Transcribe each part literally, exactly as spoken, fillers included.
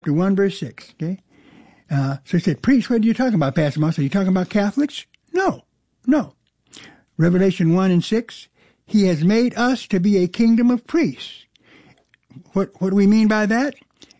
one verse six, okay? Uh, so he said, priest, what are you talking about, Pastor Moss? Are you talking about Catholics? No, no. Revelation one and six, he has made us to be a kingdom of priests. What, what do we mean by that?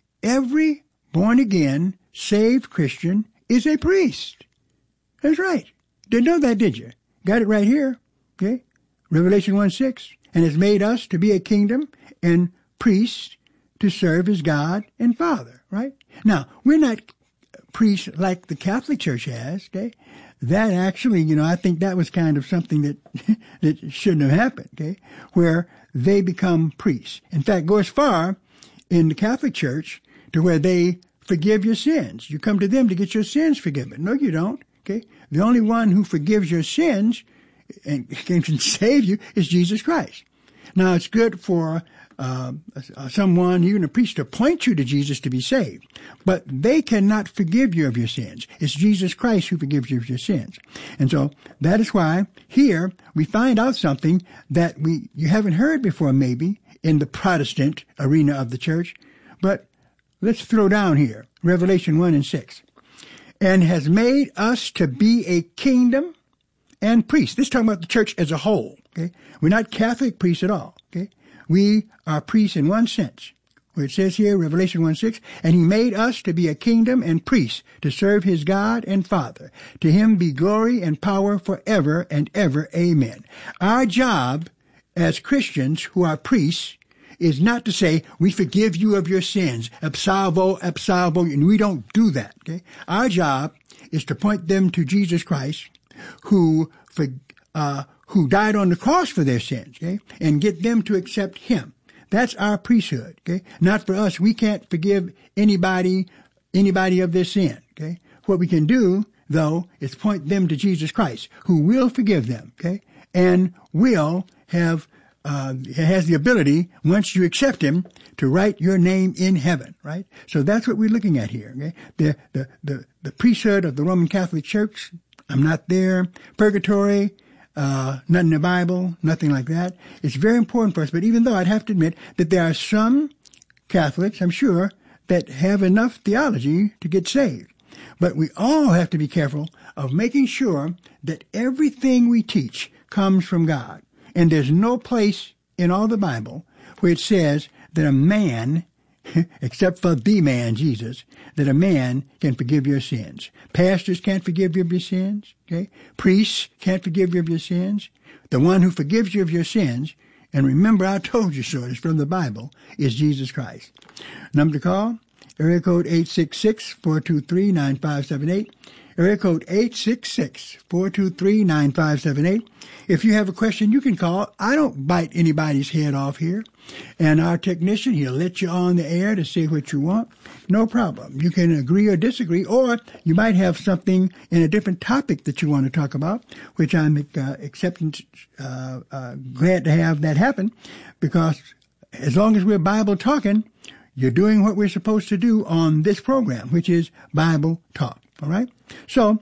Every born-again, saved Christian is a priest. That's right. Didn't know that, did you? Got it right here, okay? Revelation one six, and has made us to be a kingdom and priests to serve as God and Father, right? Now, we're not priests like the Catholic Church has, okay? That actually, you know, I think that was kind of something that that shouldn't have happened, okay? Where they become priests. In fact, go as far in the Catholic Church to where they forgive your sins. You come to them to get your sins forgiven. No, you don't, okay? The only one who forgives your sins and can save you is Jesus Christ. Now, it's good for uh, someone, even a priest, to point you to Jesus to be saved. But they cannot forgive you of your sins. It's Jesus Christ who forgives you of your sins. And so that is why here we find out something that we you haven't heard before maybe in the Protestant arena of the church. But let's throw down here, Revelation one and six. And has made us to be a kingdom and priests. This is talking about the church as a whole, okay? We're not Catholic priests at all, okay? We are priests in one sense, where it says here, Revelation one six, and he made us to be a kingdom and priests to serve his God and Father. To him be glory and power forever and ever. Amen. Our job as Christians who are priests is not to say, we forgive you of your sins, absolvo, absolvo, and we don't do that, okay? Our job is to point them to Jesus Christ, who for, uh, who died on the cross for their sins, okay? And get them to accept him. That's our priesthood, okay? Not for us. We can't forgive anybody, anybody of their sin, okay? What we can do, though, is point them to Jesus Christ, who will forgive them, okay? And will have Uh, has the ability, once you accept him, to write your name in heaven, right? So that's what we're looking at here, okay? The, the, the, the priesthood of the Roman Catholic Church, I'm not there. Purgatory, uh, not in the Bible, nothing like that. It's very important for us, but even though I'd have to admit that there are some Catholics, I'm sure, that have enough theology to get saved. But we all have to be careful of making sure that everything we teach comes from God. And there's no place in all the Bible where it says that a man, except for the man, Jesus, that a man can forgive your sins. Pastors can't forgive you of your sins, okay? Priests can't forgive you of your sins. The one who forgives you of your sins, and remember I told you so, it's from the Bible, is Jesus Christ. Number to call, area code eight six six, four two three, nine five seven eight. Area code eight six six, four two three, nine five seven eight. If you have a question, you can call. I don't bite anybody's head off here. And our technician, he'll let you on the air to say what you want. No problem. You can agree or disagree, or you might have something in a different topic that you want to talk about, which I'm uh, accepting, uh, uh, glad to have that happen, because as long as we're Bible talking, you're doing what we're supposed to do on this program, which is Bible talk. All right? So,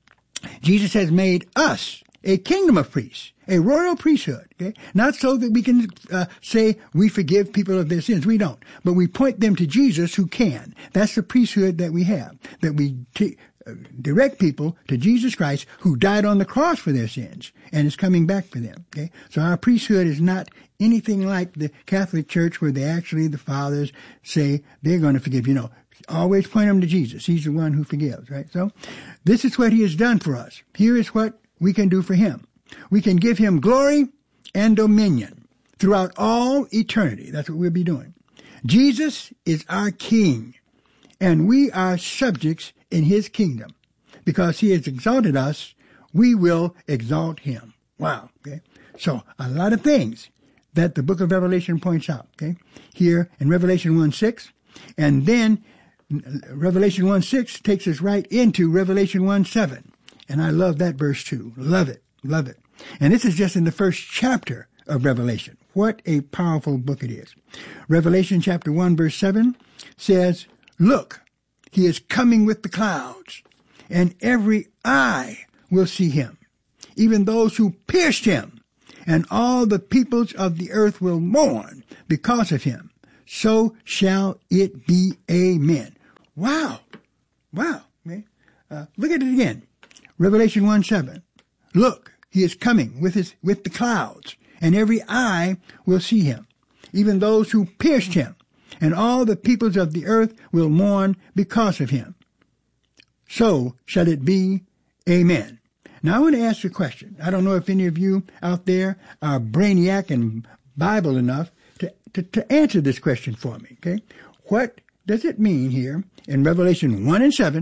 Jesus has made us a kingdom of priests, a royal priesthood, okay? Not so that we can uh, say we forgive people of their sins. We don't. But we point them to Jesus who can. That's the priesthood that we have, that we t- uh, direct people to Jesus Christ who died on the cross for their sins and is coming back for them, okay? So our priesthood is not anything like the Catholic Church where they actually, the fathers, say they're going to forgive you. No. Always point them to Jesus. He's the one who forgives, right? So this is what he has done for us. Here is what we can do for him. We can give him glory and dominion throughout all eternity. That's what we'll be doing. Jesus is our king, and we are subjects in his kingdom. Because he has exalted us, we will exalt him. Wow, okay? So a lot of things that the book of Revelation points out, okay? Here in Revelation one six, and then Revelation one six takes us right into Revelation one seven. And I love that verse too. Love it. Love it. And this is just in the first chapter of Revelation. What a powerful book it is. Revelation chapter one verse seven says, "Look, he is coming with the clouds, and every eye will see him, even those who pierced him, and all the peoples of the earth will mourn because of him. So shall it be. Amen." Wow. Wow. Okay? Uh, look at it again. Revelation one seven. Look, he is coming with his with the clouds, and every eye will see him, even those who pierced him, and all the peoples of the earth will mourn because of him. So shall it be. Amen. Now I want to ask you a question. I don't know if any of you out there are brainiac and Bible enough to, to, to answer this question for me. Okay? What does it mean here in Revelation one and seven,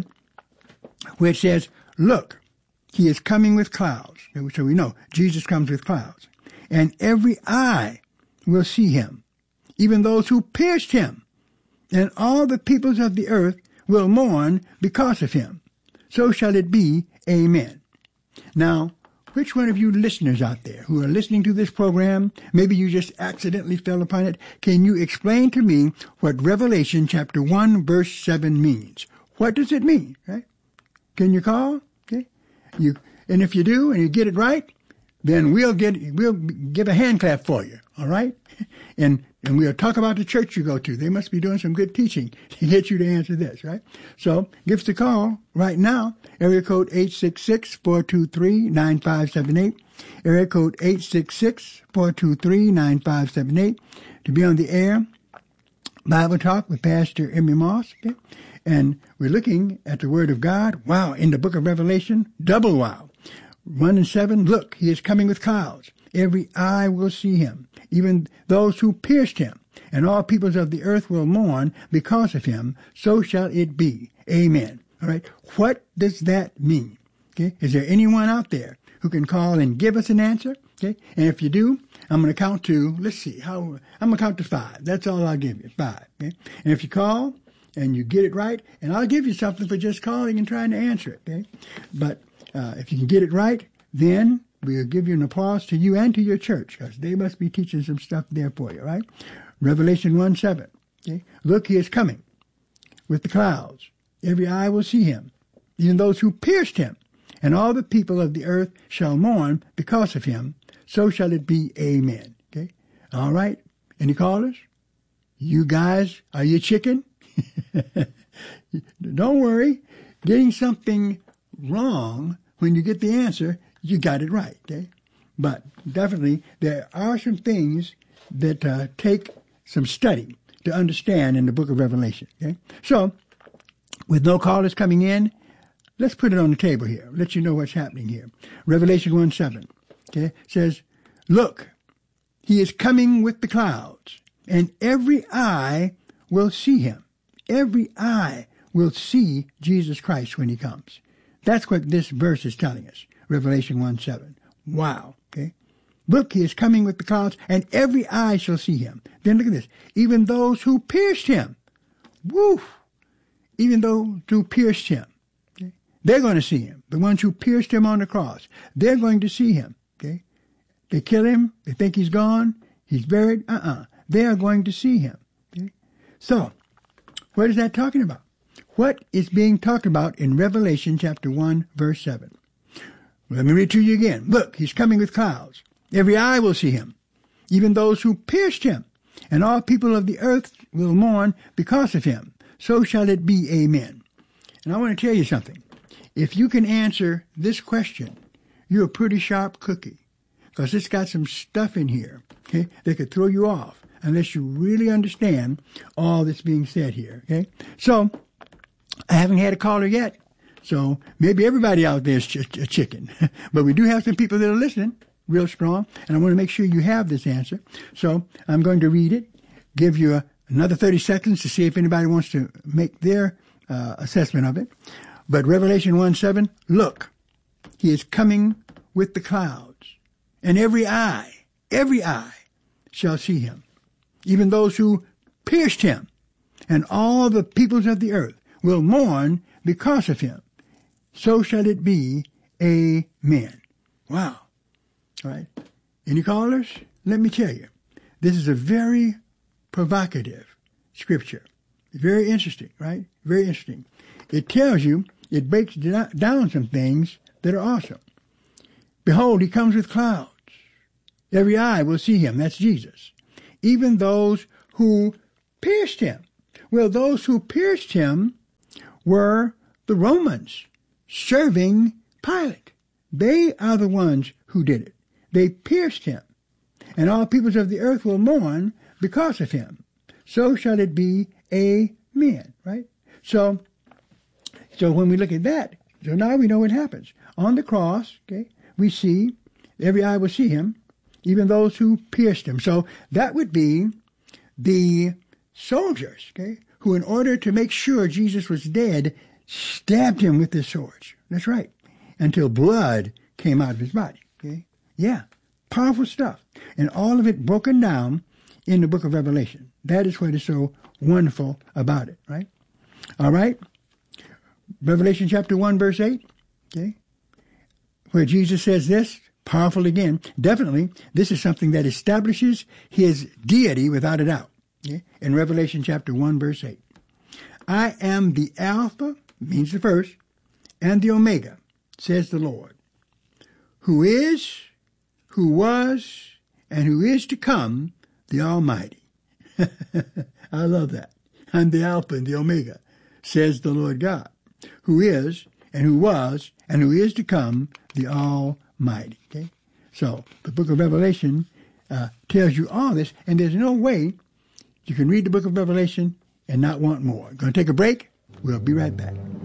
where it says, look, he is coming with clouds. So we know Jesus comes with clouds. And every eye will see him, even those who pierced him. And all the peoples of the earth will mourn because of him. So shall it be. Amen. Now, which one of you listeners out there who are listening to this program, maybe you just accidentally fell upon it, can you explain to me what Revelation chapter one verse seven means? What does it mean? Right? Can you call? Okay. You, and if you do and you get it right, then we'll get we'll give a hand clap for you. All right? And and we'll talk about the church you go to. They must be doing some good teaching to get you to answer this, right? So give us a call right now. Area code eight six six, four two three, nine five seven eight. Area code eight six six, four two three, nine five seven eight. To be on the air, Bible Talk with Pastor Emmy Moss. Okay? And we're looking at the Word of God. Wow, in the book of Revelation, double wow. one and seven, look, he is coming with clouds. Every eye will see him, even those who pierced him, and all peoples of the earth will mourn because of him. So shall it be. Amen. All right. What does that mean? Okay. Is there anyone out there who can call and give us an answer? Okay. And if you do, I'm going to count to, let's see, how, I'm going to count to five. That's all I'll give you, five. Okay. And if you call and you get it right, and I'll give you something for just calling and trying to answer it. Okay. But uh, if you can get it right, then we'll give you an applause to you and to your church, because they must be teaching some stuff there for you, right? Revelation one seven. Okay? Look, he is coming with the clouds. Every eye will see him, even those who pierced him, and all the people of the earth shall mourn because of him. So shall it be. Amen. Okay? All right. Any callers? You guys, are you chicken? Don't worry. Getting something wrong when you get the answer, you got it right, okay? But definitely there are some things that uh, take some study to understand in the book of Revelation, okay? So, with no callers coming in, let's put it on the table here. Let you know what's happening here. Revelation one seven, okay, says, look, he is coming with the clouds, and every eye will see him. Every eye will see Jesus Christ when he comes. That's what this verse is telling us. Revelation one seven. Wow. Okay. Look, he is coming with the clouds, and every eye shall see him. Then look at this. Even those who pierced him. Woo! Even those who pierced him. Okay? They're going to see him. The ones who pierced him on the cross. They're going to see him. Okay. They kill him. They think he's gone. He's buried. Uh-uh. They are going to see him. Okay. So, what is that talking about? What is being talked about in Revelation chapter one, verse seven? Let me read to you again. Look, he's coming with clouds. Every eye will see him, even those who pierced him, and all people of the earth will mourn because of him. So shall it be. Amen. And I want to tell you something. If you can answer this question, you're a pretty sharp cookie, because it's got some stuff in here, okay, that could throw you off unless you really understand all that's being said here, okay? So, I haven't had a caller yet. So maybe everybody out there is ch- a chicken. But we do have some people that are listening real strong, and I want to make sure you have this answer. So I'm going to read it, give you a, another thirty seconds to see if anybody wants to make their uh, assessment of it. But Revelation one seven, look, he is coming with the clouds, and every eye, every eye shall see him, even those who pierced him, and all the peoples of the earth will mourn because of him. So shall it be. Amen. Wow. All right. Any callers? Let me tell you, this is a very provocative scripture. Very interesting, right? Very interesting. It tells you, it breaks down some things that are awesome. Behold, he comes with clouds. Every eye will see him. That's Jesus. Even those who pierced him. Well, those who pierced him were the Romans serving Pilate. They are the ones who did it. They pierced him, and all peoples of the earth will mourn because of him. So shall it be. Amen. Right? So, so when we look at that, so now we know what happens. On the cross, okay, we see, every eye will see him, even those who pierced him. So that would be the soldiers, okay, who in order to make sure Jesus was dead, stabbed him with their swords. That's right. Until blood came out of his body. Okay? Yeah. Powerful stuff. And all of it broken down in the book of Revelation. That is what is so wonderful about it, right? All right. Revelation chapter one, verse eight. Okay. Where Jesus says this, powerful again. Definitely, this is something that establishes his deity without a doubt. Okay? In Revelation chapter one, verse eight. I am the Alpha, means the first, and the Omega, says the Lord, who is, who was, and who is to come, the Almighty. I love that. I'm the Alpha and the Omega, says the Lord God, who is, and who was, and who is to come, the Almighty. Okay? So, the book of Revelation uh, tells you all this, and there's no way you can read the book of Revelation and not want more. Going to take a break? We'll be right back.